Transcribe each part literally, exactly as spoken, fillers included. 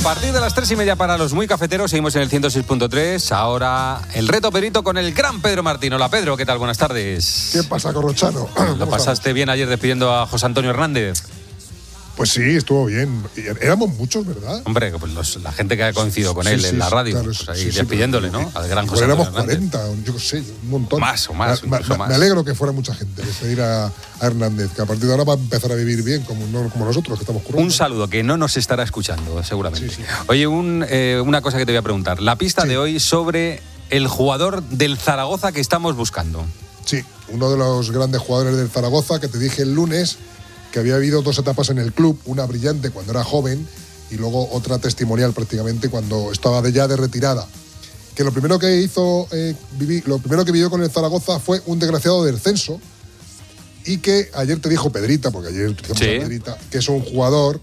partir de las tres y media para los muy cafeteros, seguimos en el ciento seis punto tres. Ahora el reto Pedrito con el gran Pedro Martín. Hola Pedro, ¿qué tal? Buenas tardes. ¿Qué pasa, Corrochano? ¿Lo pasaste estamos? bien ayer despidiendo a José Antonio Hernández? Pues sí, estuvo bien. Éramos muchos, ¿verdad? Hombre, pues los, la gente que ha coincidido con él sí, en sí, la radio, claro, pues ahí sí, sí, despidiéndole, pero, ¿no? Al gran José Antonio Hernández. Éramos cuarenta, yo qué sé, un montón. Más o más, me, me, más. Me alegro que fuera mucha gente despedir a, a Hernández, que a partir de ahora va a empezar a vivir bien, como, no, como nosotros, que estamos curando. Un saludo, que no nos estará escuchando, seguramente. Sí, sí. Oye, un, eh, una cosa que te voy a preguntar. La pista sí. de hoy sobre el jugador del Zaragoza que estamos buscando. Sí, uno de los grandes jugadores del Zaragoza, que te dije el lunes que había habido dos etapas en el club, una brillante cuando era joven y luego otra testimonial prácticamente cuando estaba de ya de retirada. Que lo primero que hizo, eh, viví, lo primero que vivió con el Zaragoza fue un desgraciado descenso y que ayer te dijo Pedrita, porque ayer utilizamos sí. a Pedrita, que es un jugador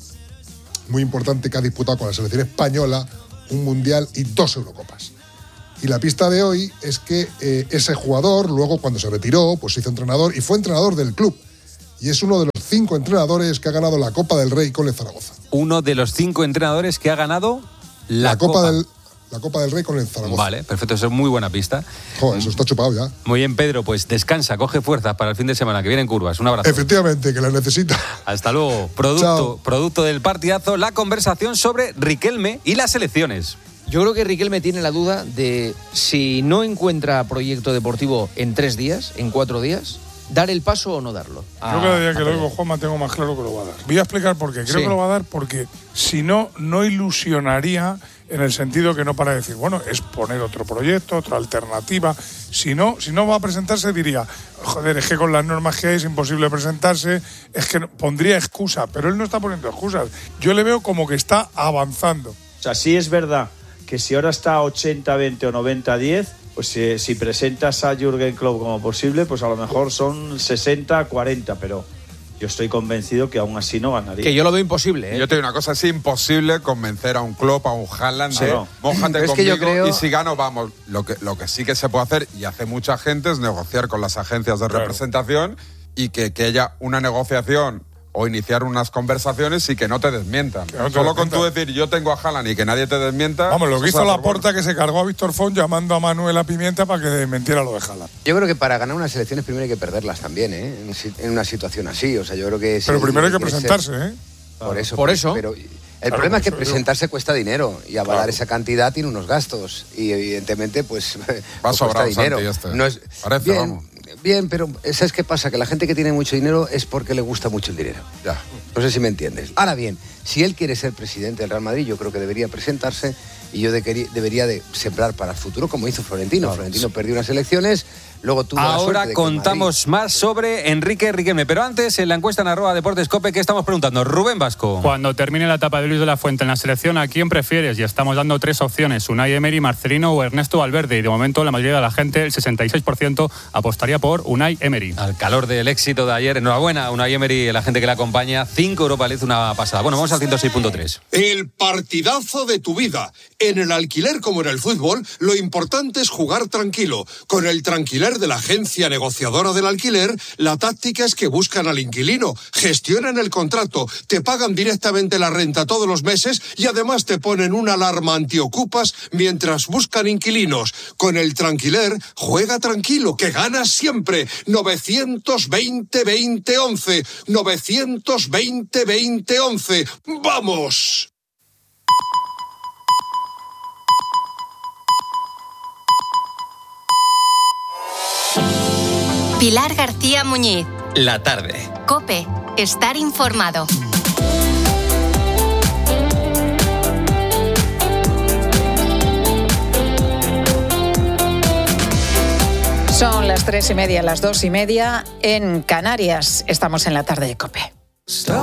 muy importante que ha disputado con la selección española un mundial y dos Eurocopas. Y la pista de hoy es que eh, ese jugador luego cuando se retiró pues se hizo entrenador y fue entrenador del club. Y es uno de los cinco entrenadores que ha ganado la Copa del Rey con el Zaragoza. Uno de los cinco entrenadores que ha ganado la, la Copa, Copa. Del, la Copa del Rey con el Zaragoza. Vale, perfecto, eso es muy buena pista. Joder, eso está chupado ya. Muy bien, Pedro, pues descansa, coge fuerzas para el fin de semana, que vienen curvas. Un abrazo. Efectivamente, que las necesita. Hasta luego. Producto, producto del partidazo, la conversación sobre Riquelme y las selecciones. Yo creo que Riquelme tiene la duda de si no encuentra proyecto deportivo en tres días, en cuatro días, ¿dar el paso o no darlo? A, Yo cada día que lo oigo, Juanma, tengo más claro que lo va a dar. Voy a explicar por qué. Creo sí. que lo va a dar porque si no, no ilusionaría en el sentido que no para decir, bueno, es poner otro proyecto, otra alternativa. Si no, si no va a presentarse, diría, joder, es que con las normas que hay es imposible presentarse, es que pondría excusa, pero él no está poniendo excusas. Yo le veo como que está avanzando. O sea, sí es verdad que si ahora está ochenta veinte o noventa diez, pues si, si presentas a Jürgen Klopp como posible, pues a lo mejor son sesenta cuarenta, pero yo estoy convencido que aún así no ganaría. Que yo lo veo imposible, ¿eh? Yo te digo una cosa, es imposible convencer a un Klopp, a un Haaland, sí. de mójate es conmigo que yo creo... y si gano, vamos. Lo que, lo que sí que se puede hacer, y hace mucha gente, es negociar con las agencias de claro. representación y que, que haya una negociación o iniciar unas conversaciones y que no te desmientan. No te Solo desmientan. Con tú decir yo tengo a Haaland y que nadie te desmienta. Vamos, lo que hizo Laporta, que se cargó a Víctor Font llamando a Manuela Pimienta para que desmentiera lo de Haaland. Yo creo que para ganar unas elecciones primero hay que perderlas también, ¿eh? En una situación así. O sea, yo creo que... Pero si primero hay que presentarse, ser... ¿eh? Por eso. Por eso. Pero el claro, problema es que eso, presentarse yo... cuesta dinero y avalar claro. esa cantidad tiene unos gastos y evidentemente pues, Va pues cuesta dinero. Santi, este. No es... Parece, bien, vamos. Bien, pero ¿sabes qué pasa? Que la gente que tiene mucho dinero es porque le gusta mucho el dinero. Ya. No sé si me entiendes. Ahora bien, si él quiere ser presidente del Real Madrid, yo creo que debería presentarse y yo de quería, debería de sembrar para el futuro, como hizo Florentino. Claro, Florentino sí. perdió unas elecciones, luego tuvo Ahora la suerte de contamos más sobre Enrique Riquelme, pero antes en la encuesta en arroba Deportes Cope, ¿qué estamos preguntando? Rubén Vasco. Cuando termine la etapa de Luis de la Fuente en la selección, ¿a quién prefieres? Y estamos dando tres opciones, Unai Emery, Marcelino o Ernesto Valverde. Y de momento la mayoría de la gente, el sesenta y seis por ciento, apostaría por Unai Emery. Al calor del éxito de ayer, enhorabuena Unai Emery, la gente que la acompaña, cinco Europa League, una pasada. Bueno, vamos al ciento seis punto tres. El partidazo de tu vida. En el alquiler como en el fútbol, lo importante es jugar tranquilo. Con el Tranquiler de la agencia negociadora del alquiler, la táctica es que buscan al inquilino, gestionan el contrato, te pagan directamente la renta todos los meses y además te ponen una alarma antiocupas mientras buscan inquilinos. Con el Tranquiler, juega tranquilo, que ganas siempre. novecientos veinte veinte once. novecientos veinte veinte once. ¡Vamos! Pilar García Muñiz. La tarde. COPE. Estar informado. Son las tres y media, las dos y media en Canarias. Estamos en la tarde de COPE.